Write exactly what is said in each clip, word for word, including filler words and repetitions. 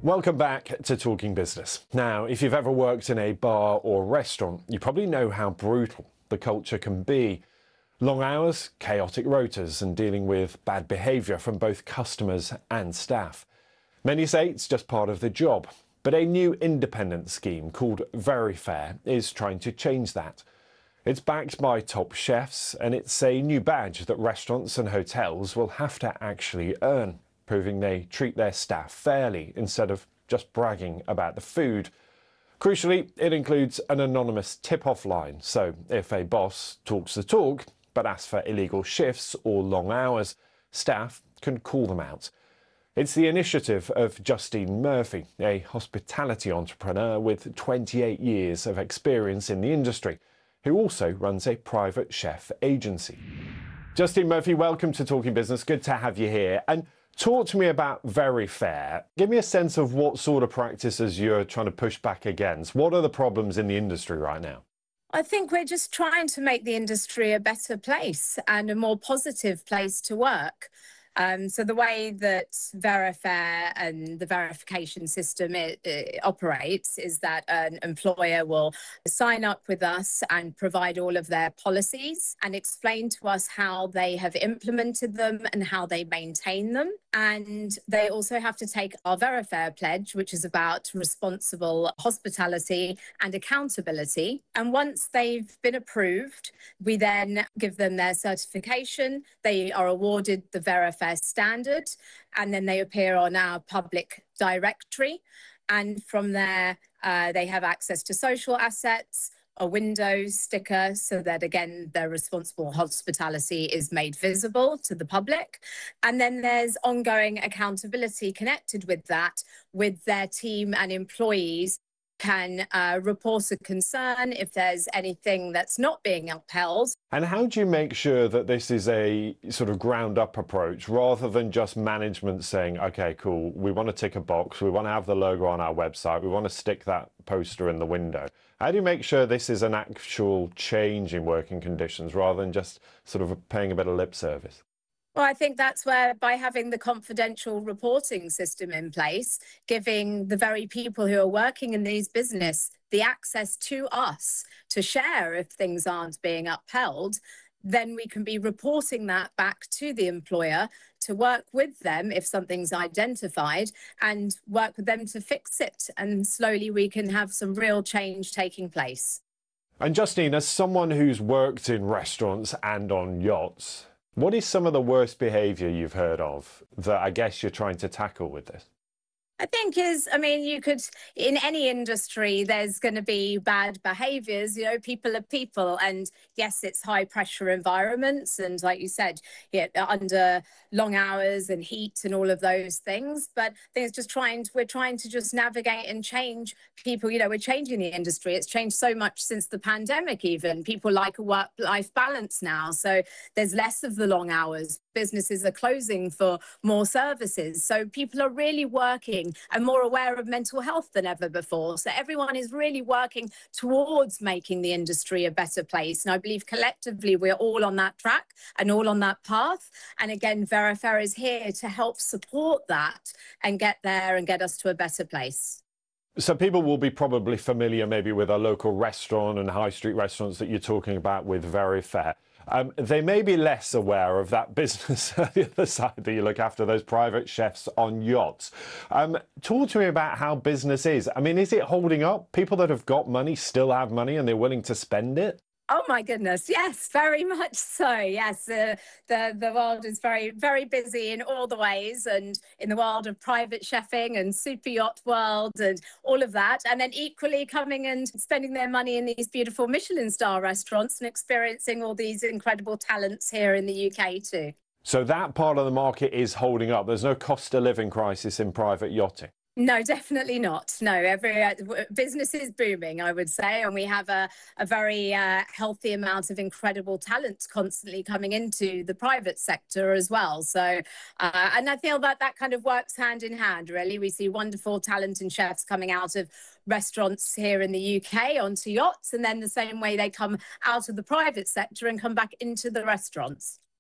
Welcome back to Talking Business. Now, if you've ever worked in a bar or restaurant, you probably know how brutal the culture can be. Long hours, chaotic rotas, and dealing with bad behaviour from both customers and staff. Many say it's just part of the job, but a new independent scheme called Very Fair is trying to change that. It's backed by top chefs, and it's a new badge that restaurants and hotels will have to actually earn, proving they treat their staff fairly instead of just bragging about the food. Crucially, it includes an anonymous tip-off line, so if a boss talks the talk but asks for illegal shifts or long hours, staff can call them out. It's the initiative of Justine Murphy, a hospitality entrepreneur with twenty-eight years of experience in the industry, who also runs a private chef agency. Justine Murphy, welcome to Talking Business. Good to have you here. And talk to me about Very Fair. Give me a sense of what sort of practices you're trying to push back against. What are the problems in the industry right now? I think we're just trying to make the industry a better place and a more positive place to work. Um, so the way that Very Fair and the verification system it, it operates is that an employer will sign up with us and provide all of their policies and explain to us how they have implemented them and how they maintain them. And they also have to take our Very Fair pledge, which is about responsible hospitality and accountability. And once they've been approved, we then give them their certification. They are awarded the Very Fair standard, and then they appear on our public directory. And from there, uh, they have access to social assets, a window sticker, so that again, their responsible hospitality is made visible to the public. And then there's ongoing accountability connected with that, with their team and employees can uh, report a concern if there's anything that's not being upheld. And how do you make sure that this is a sort of ground up approach rather than just management saying, okay, cool, we want to tick a box, we want to have the logo on our website, we want to stick that poster in the window? How do you make sure this is an actual change in working conditions rather than just sort of paying a bit of lip service? Well, I think that's where, by having the confidential reporting system in place, giving the very people who are working in these business the access to us to share if things aren't being upheld, then we can be reporting that back to the employer to work with them if something's identified and work with them to fix it. And slowly we can have some real change taking place. And Justine, as someone who's worked in restaurants and on yachts, what is some of the worst behaviour you've heard of that I guess you're trying to tackle with this? I think is, I mean, you could, in any industry, there's going to be bad behaviours, you know, people are people. And yes, it's high pressure environments. And like you said, yeah, under long hours and heat and all of those things. But I think it's just trying to, we're trying to just navigate and change people. You know, we're changing the industry. It's changed so much since the pandemic, even. People like a work-life balance now. So there's less of the long hours. Businesses are closing for more services. So people are really working and more aware of mental health than ever before. So everyone is really working towards making the industry a better place. And I believe collectively we're all on that track and all on that path. And again, Very Fair is here to help support that and get there and get us to a better place. So people will be probably familiar maybe with a local restaurant and high street restaurants that you're talking about with Very Fair. Um, they may be less aware of that business on the other side that you look after, those private chefs on yachts. Um, talk to me about how business is. I mean, is it holding up? People that have got money still have money and they're willing to spend it? Oh my goodness, yes, very much so. Yes, uh, the the world is very, very busy in all the ways, and in the world of private chefing and super yacht world and all of that. And then equally coming and spending their money in these beautiful Michelin star restaurants and experiencing all these incredible talents here in the U K too. So that part of the market is holding up. There's no cost of living crisis in private yachting. No, definitely not. No, every uh, business is booming, I would say, and we have a, a very uh, healthy amount of incredible talent constantly coming into the private sector as well. So, uh, and I feel that that kind of works hand in hand, really. We see wonderful talent and chefs coming out of restaurants here in the U K onto yachts, and then the same way they come out of the private sector and come back into the restaurants.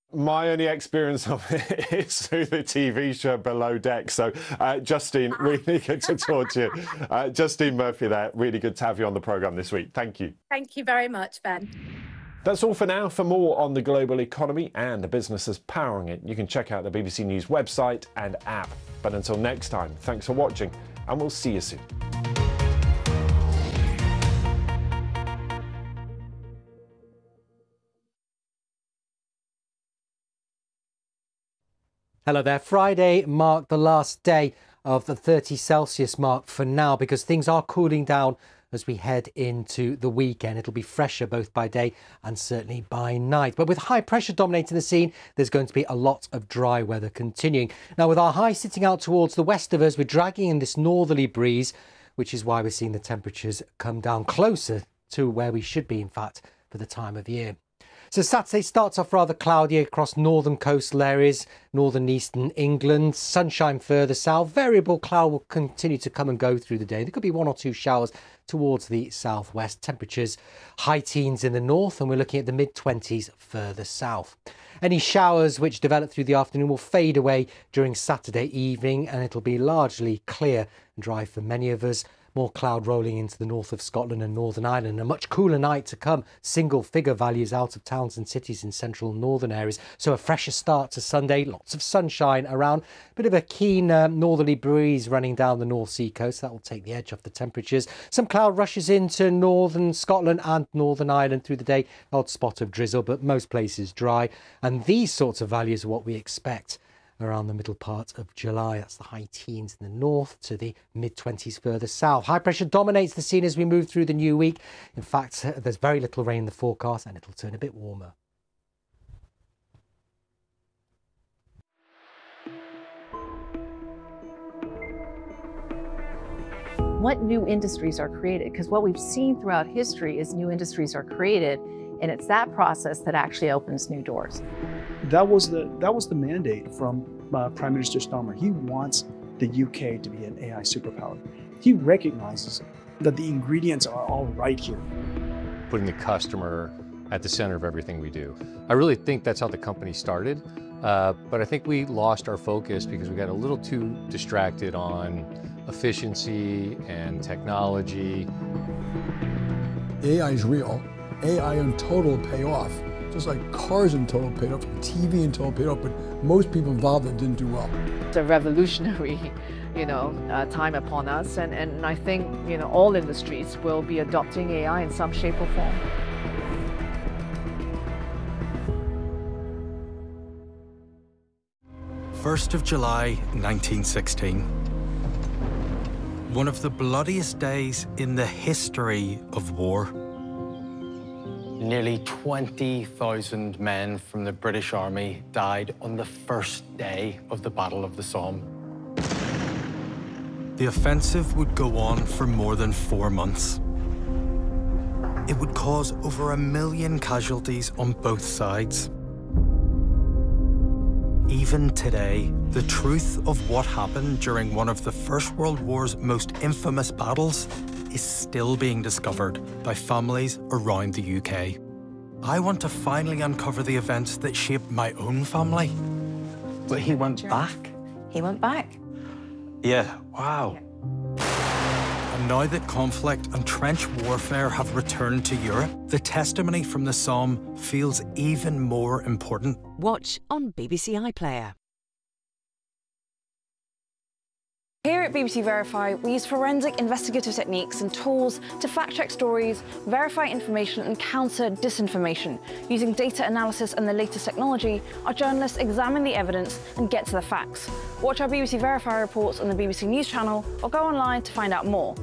My only experience of it is through the T V show Below Deck. So, uh, Justine, really good to talk to you. Uh, Justine Murphy there, really good to have you on the programme this week. Thank you. Thank you very much, Ben. That's all for now. For more on the global economy and the businesses powering it, you can check out the B B C News website and app. But until next time, thanks for watching, and we'll see you soon. Hello there. Friday marked the last day of the thirty Celsius mark for now, because things are cooling down as we head into the weekend. It'll be fresher both by day and certainly by night. But with high pressure dominating the scene, there's going to be a lot of dry weather continuing. Now, with our high sitting out towards the west of us, we're dragging in this northerly breeze, which is why we're seeing the temperatures come down closer to where we should be, in fact, for the time of year. So Saturday starts off rather cloudy across northern coastal areas, northern eastern England, sunshine further south. Variable cloud will continue to come and go through the day. There could be one or two showers towards the southwest. Temperatures high teens in the north, and we're looking at the mid twenties further south. Any showers which develop through the afternoon will fade away during Saturday evening, and it'll be largely clear and dry for many of us. More cloud rolling into the north of Scotland and Northern Ireland. A much cooler night to come. Single figure values out of towns and cities in central and northern areas. So a fresher start to Sunday. Lots of sunshine around. Bit of a keen um, northerly breeze running down the North Sea coast. That will take the edge off the temperatures. Some cloud rushes into northern Scotland and Northern Ireland through the day. Odd spot of drizzle, but most places dry. And these sorts of values are what we expect around the middle part of July. That's the high teens in the north to the mid twenties further south. High pressure dominates the scene as we move through the new week. In fact, there's very little rain in the forecast, and it'll turn a bit warmer. What new industries are created? Because what we've seen throughout history is new industries are created, and it's that process that actually opens new doors. That was the that was the mandate from uh, Prime Minister Starmer. He wants the U K to be an A I superpower. He recognizes that the ingredients are all right here. Putting the customer at the center of everything we do. I really think that's how the company started, uh, but I think we lost our focus because we got a little too distracted on efficiency and technology. A I is real. A I in total will pay off. Just like cars in total paid off, T V in total paid off, but most people involved that didn't do well. It's a revolutionary, you know, uh, time upon us, and, and I think, you know, all industries will be adopting A I in some shape or form. first of July nineteen sixteen. One of the bloodiest days in the history of war. Nearly twenty thousand men from the British Army died on the first day of the Battle of the Somme. The offensive would go on for more than four months. It would cause over a million casualties on both sides. Even today, the truth of what happened during one of the First World War's most infamous battles is still being discovered by families around the U K. I want to finally uncover the events that shaped my own family. But he went back? He went back. Yeah, wow. And now that conflict and trench warfare have returned to Europe, the testimony from the Somme feels even more important. Watch on B B C iPlayer. Here at B B C Verify, we use forensic investigative techniques and tools to fact-check stories, verify information and counter disinformation. Using data analysis and the latest technology, our journalists examine the evidence and get to the facts. Watch our B B C Verify reports on the B B C News channel or go online to find out more.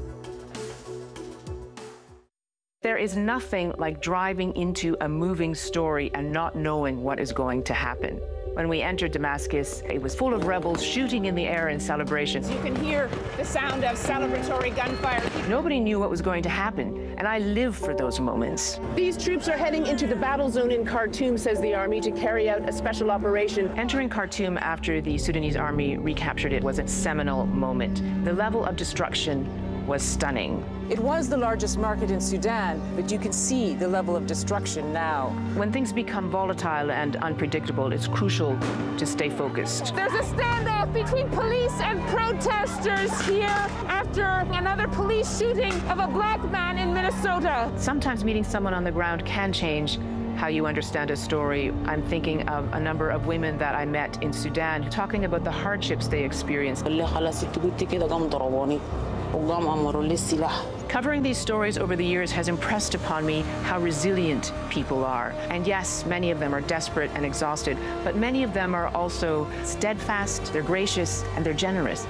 There is nothing like driving into a moving story and not knowing what is going to happen. When we entered Damascus, it was full of rebels shooting in the air in celebration. You can hear the sound of celebratory gunfire. Nobody knew what was going to happen, and I live for those moments. These troops are heading into the battle zone in Khartoum, says the army, to carry out a special operation. Entering Khartoum after the Sudanese army recaptured it was a seminal moment. The level of destruction was stunning. It was the largest market in Sudan, but you can see the level of destruction now. When things become volatile and unpredictable, it's crucial to stay focused. There's a standoff between police and protesters here after another police shooting of a black man in Minnesota. Sometimes meeting someone on the ground can change how you understand a story. I'm thinking of a number of women that I met in Sudan talking about the hardships they experienced. Covering these stories over the years has impressed upon me how resilient people are. And yes, many of them are desperate and exhausted, but many of them are also steadfast, they're gracious, and they're generous.